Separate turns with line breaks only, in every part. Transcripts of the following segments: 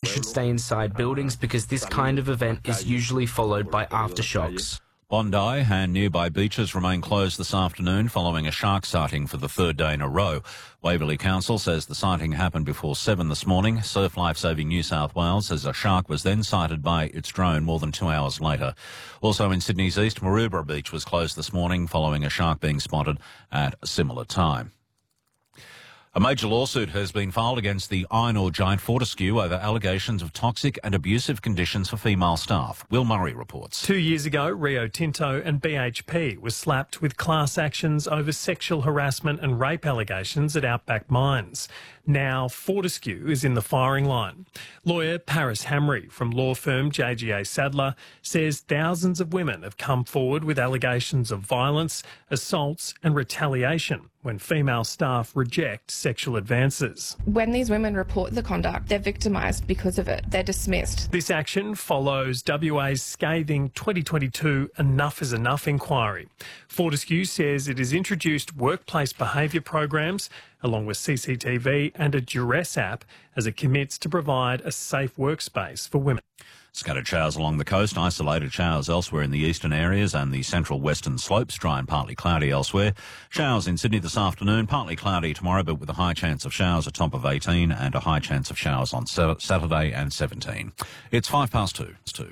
should stay inside buildings because this kind of event is usually followed by aftershocks.
Bondi and nearby beaches remain closed this afternoon following a shark sighting for the third day in a row. Waverley Council says the sighting happened before 7 this morning. Surf Life Saving New South Wales says a shark was then sighted by its drone more than 2 hours later. Also in Sydney's east, Maroubra Beach was closed this morning following a shark being spotted at a similar time. A major lawsuit has been filed against the iron ore giant Fortescue over allegations of toxic and abusive conditions for female staff. Will Murray reports.
2 years ago, Rio Tinto and BHP were slapped with class actions over sexual harassment and rape allegations at Outback Mines. Now Fortescue is in the firing line. Lawyer Paris Hamry from law firm JGA Sadler says thousands of women have come forward with allegations of violence, assaults and retaliation when female staff reject sexual advances.
When these women report the conduct, they're victimised because of it. They're dismissed.
This action follows WA's scathing 2022 Enough is Enough inquiry. Fortescue says it has introduced workplace behaviour programs along with CCTV and a duress app as it commits to provide a safe workspace for women.
Scattered showers along the coast, isolated showers elsewhere in the eastern areas and the central western slopes, dry and partly cloudy elsewhere. Showers in Sydney this afternoon, partly cloudy tomorrow, but with a high chance of showers, a top of 18, and a high chance of showers on Saturday and 17. It's 2:05. It's 2.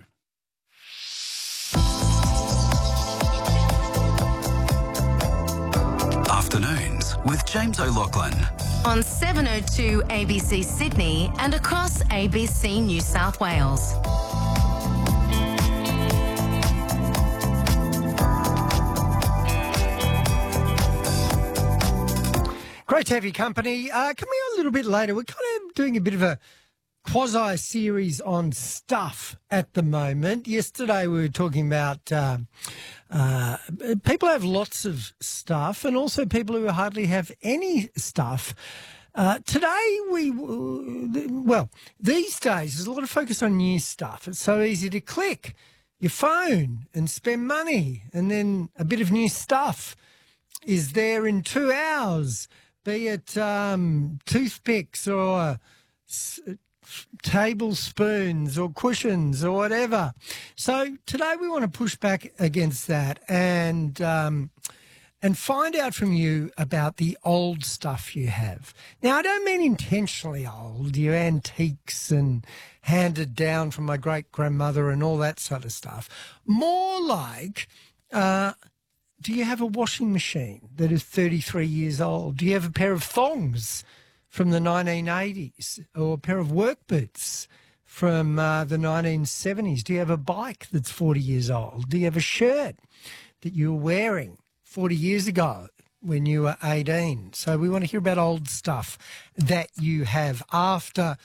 Afternoons with James O'Loughlin.
On 702 ABC Sydney and across ABC New South Wales.
Great to have your company. Coming on a little bit later, we're kind of doing a bit of a quasi-series on stuff at the moment. Yesterday we were talking about people who have lots of stuff and also people who hardly have any stuff. Today these days there's a lot of focus on new stuff. It's so easy to click your phone and spend money, and then a bit of new stuff is there in 2 hours, be it toothpicks or tablespoons or cushions or whatever. So today we want to push back against that and find out from you about the old stuff you have. Now, I don't mean intentionally old, your antiques and handed down from my great-grandmother and all that sort of stuff. More like, do you have a washing machine that is 33 years old? Do you have a pair of thongs from the 1980s or a pair of work boots from the 1970s? Do you have a bike that's 40 years old? Do you have a shirt that you were wearing 40 years ago when you were 18? So we want to hear about old stuff that you have after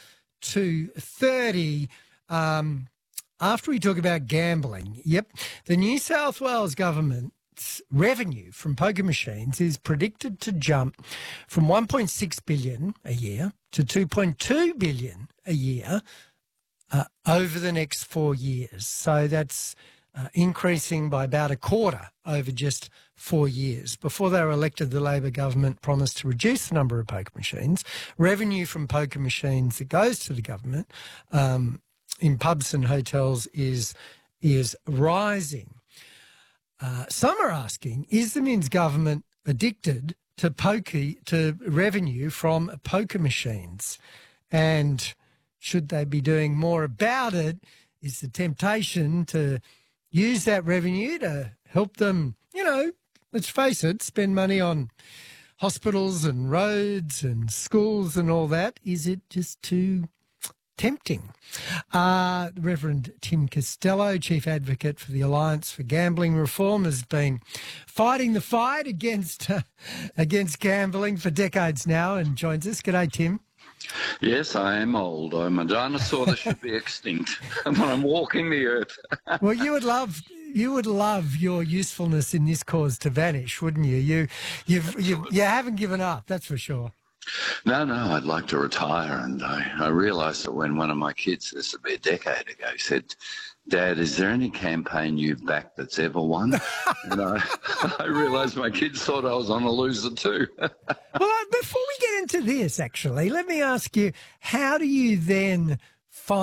2:30. After we talk about gambling, the New South Wales government revenue from poker machines is predicted to jump from 1.6 billion a year to 2.2 billion a year over the next 4 years. So that's increasing by about a quarter over just 4 years. Before they were elected, the Labor government promised to reduce the number of poker machines. Revenue from poker machines that goes to the government in pubs and hotels is rising. Some are asking, is the Minns government addicted to revenue from poker machines? And should they be doing more about it? Is the temptation to use that revenue to help them, let's face it, spend money on hospitals and roads and schools and all that? Is it just too tempting? Reverend Tim Costello, Chief Advocate for the Alliance for Gambling Reform, has been fighting the fight against gambling for decades now and joins us. G'day, Tim.
Yes, I am old. I'm a dinosaur that should be extinct when I'm walking the earth.
Well, you would love your usefulness in this cause to vanish, wouldn't you? You haven't given up, that's for sure.
No, I'd like to retire. And I realised that when one of my kids, this would be a decade ago, said, "Dad, is there any campaign you've backed that's ever won?" And I realised my kids thought I was on a loser too.
Well, before we get into this, actually, let me ask you, how do you then